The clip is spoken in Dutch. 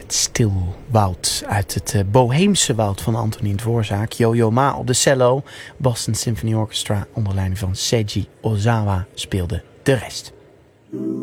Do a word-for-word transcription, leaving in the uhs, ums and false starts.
Het stil woud uit het uh, boheemse woud van Antonin Dvorak. Yo-Yo Ma op de cello. Boston Symphony Orchestra onder leiding van Seiji Ozawa speelde de rest.